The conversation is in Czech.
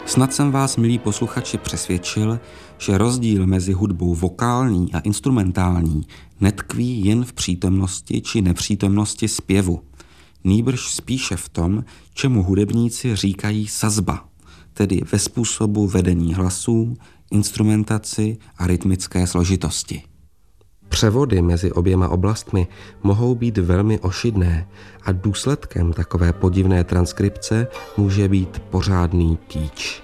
Snad jsem vás, milí posluchači, přesvědčil, že rozdíl mezi hudbou vokální a instrumentální netkví jen v přítomnosti či nepřítomnosti zpěvu. Nýbrž spíše v tom, čemu hudebníci říkají sazba, tedy ve způsobu vedení hlasů, instrumentaci a rytmické složitosti. Převody mezi oběma oblastmi mohou být velmi ošidné a důsledkem takové podivné transkripce může být pořádný kýč.